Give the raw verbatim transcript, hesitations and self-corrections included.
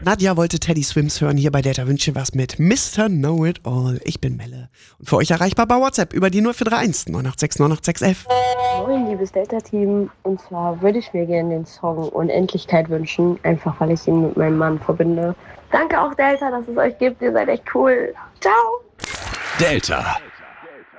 Nadja wollte Teddy Swims hören, hier bei Delta wünsche was mit Mister Know-It-All. Ich bin Melle und für euch erreichbar bei WhatsApp über die null vier drei eins neun acht sechs neun acht sechs elf. Moin, liebes Delta-Team. Und zwar würde ich mir gerne den Song Unendlichkeit wünschen, einfach weil ich ihn mit meinem Mann verbinde. Danke auch Delta, dass es euch gibt. Ihr seid echt cool. Ciao. Delta.